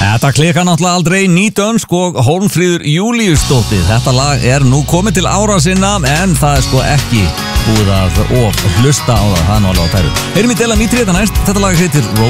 Þetta klika náttúrulega aldrei Nýdönsk og Hólmfríður Júlíusdóttir. Þetta lag nú komið til ára sinna en það sko ekki búið að hlusta á það. Það nú alveg á tæru. Heyrum í Dela Mítri þetta næst. Þetta lag heitir Roll